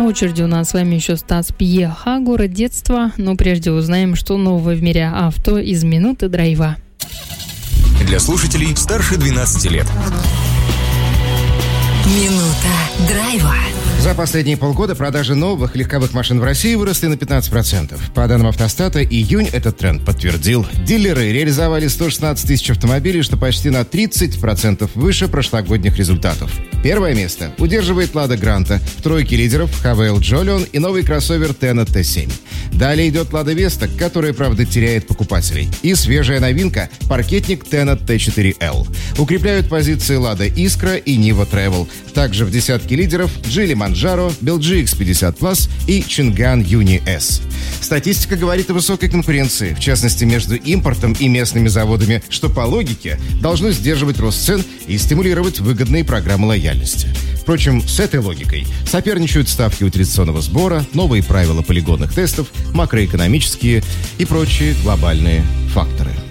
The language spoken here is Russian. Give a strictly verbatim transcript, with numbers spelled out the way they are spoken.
На очереди у нас с вами еще Стас Пьеха, город детства. Но прежде узнаем, что нового в мире авто из минуты драйва. Для слушателей старше двенадцати лет. Минута драйва. За последние полгода продажи новых легковых машин в России выросли на пятнадцать процентов. По данным Автостата, июнь этот тренд подтвердил. Дилеры реализовали сто шестнадцать тысяч автомобилей, что почти на тридцать процентов выше прошлогодних результатов. Первое место удерживает Лада Гранта. В тройке лидеров эйч ви эл Jolion и новый кроссовер Тена Т семь. Далее идет Лада Веста, которая, правда, теряет покупателей. И свежая новинка – паркетник Тена Т четыре эл. Укрепляют позиции Лада Искра и Нива Travel. Также в десятке лидеров Джили Манджаро, Бел Джи Икс пятьдесят плюс и Чинган Юни С. Статистика говорит о высокой конкуренции, в частности, между импортом и местными заводами, что по логике должно сдерживать рост цен и стимулировать выгодные программы лояльности. Впрочем, с этой логикой соперничают ставки утилизационного сбора, новые правила полигонных тестов, макроэкономические и прочие глобальные факторы.